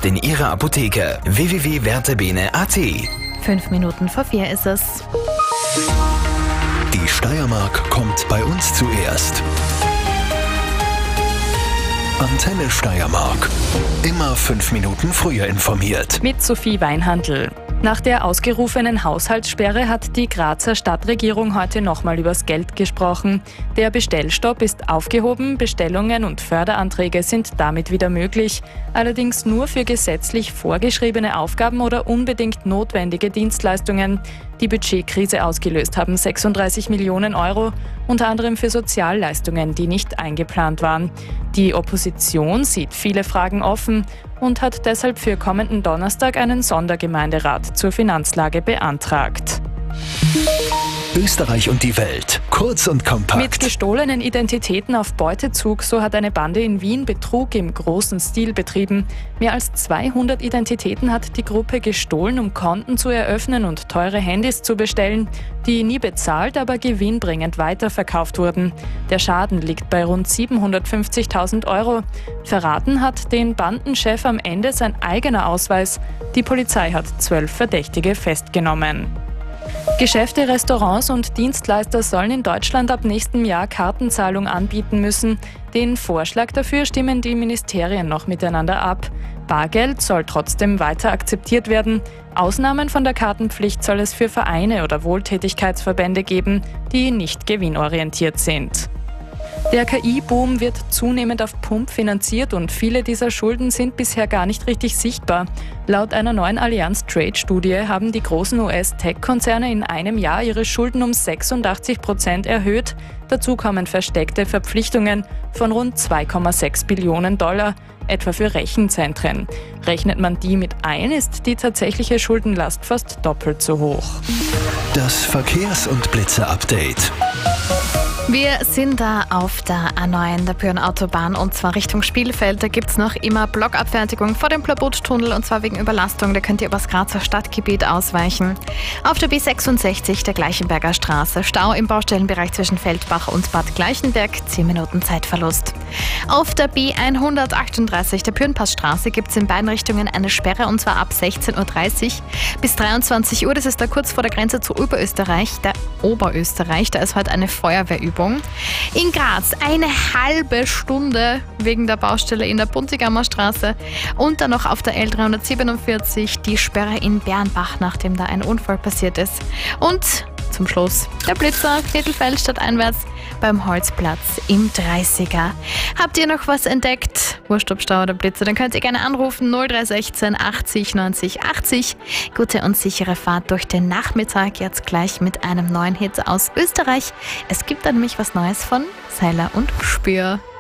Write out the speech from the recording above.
jetzt in Ihrer Apotheke. www.vertabene.at. 5 Minuten vor 4 ist es. Die Steiermark kommt bei uns zuerst. Antenne Steiermark. Immer 5 Minuten früher informiert. Mit Sophie Weinhandl. Nach der ausgerufenen Haushaltssperre hat die Grazer Stadtregierung heute nochmal übers Geld gesprochen. Der Bestellstopp ist aufgehoben, Bestellungen und Förderanträge sind damit wieder möglich. Allerdings nur für gesetzlich vorgeschriebene Aufgaben oder unbedingt notwendige Dienstleistungen. Die Budgetkrise ausgelöst haben 36 Millionen Euro, unter anderem für Sozialleistungen, die nicht eingeplant waren. Die Opposition sieht viele Fragen offen und hat deshalb für kommenden Donnerstag einen Sondergemeinderat zur Finanzlage beantragt. Österreich und die Welt. Kurz und kompakt. Mit gestohlenen Identitäten auf Beutezug, so hat eine Bande in Wien Betrug im großen Stil betrieben. Mehr als 200 Identitäten hat die Gruppe gestohlen, um Konten zu eröffnen und teure Handys zu bestellen, die nie bezahlt, aber gewinnbringend weiterverkauft wurden. Der Schaden liegt bei rund 750.000 Euro. Verraten hat den Bandenchef am Ende sein eigener Ausweis. Die Polizei hat 12 Verdächtige festgenommen. Geschäfte, Restaurants und Dienstleister sollen in Deutschland ab nächstem Jahr Kartenzahlung anbieten müssen. Den Vorschlag dafür stimmen die Ministerien noch miteinander ab. Bargeld soll trotzdem weiter akzeptiert werden. Ausnahmen von der Kartenpflicht soll es für Vereine oder Wohltätigkeitsverbände geben, die nicht gewinnorientiert sind. Der KI-Boom wird zunehmend auf Pump finanziert und viele dieser Schulden sind bisher gar nicht richtig sichtbar. Laut einer neuen Allianz-Trade-Studie haben die großen US-Tech-Konzerne in einem Jahr ihre Schulden um 86% erhöht. Dazu kommen versteckte Verpflichtungen von rund 2,6 Billionen $, etwa für Rechenzentren. Rechnet man die mit ein, ist die tatsächliche Schuldenlast fast doppelt so hoch. Das Verkehrs- und Blitze-Update. Wir sind da auf der A9, der Büren-Autobahn, und zwar Richtung Spielfeld. Da gibt es noch immer Blockabfertigung vor dem Plabuttunnel, und zwar wegen Überlastung. Da könnt ihr übers Grazer Stadtgebiet ausweichen. Auf der B66, der Gleichenberger Straße, Stau im Baustellenbereich zwischen Feldbach und Bad Gleichenberg, 10 Minuten Zeitverlust. Auf der B138, der Pürnpassstraße, gibt es in beiden Richtungen eine Sperre, und zwar ab 16.30 Uhr bis 23 Uhr. Das ist da kurz vor der Grenze zu Oberösterreich. Da ist heute eine Feuerwehrübung. In Graz eine halbe Stunde wegen der Baustelle in der Buntigammer Straße, und dann noch auf der L347 die Sperre in Bernbach, nachdem da ein Unfall passiert ist. Und zum Schluss der Blitzer, Knittelfeld stadteinwärts beim Holzplatz im 30er. Habt ihr noch was entdeckt? Wurscht ob Stau oder Blitzer, dann könnt ihr gerne anrufen 0316 80 90 80. Gute und sichere Fahrt durch den Nachmittag, jetzt gleich mit einem neuen Hit aus Österreich. Es gibt dann nämlich was Neues von Seiler und Spür.